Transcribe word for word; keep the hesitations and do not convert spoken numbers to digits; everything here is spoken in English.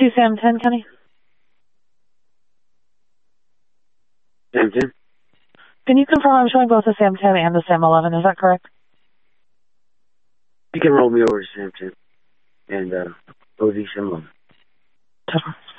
two Sam ten, Kenny? Sam ten? Can you confirm I'm showing both the Sam ten and the Sam eleven? Is that correct? You can roll me over to Sam ten and uh, O Z Sam eleven.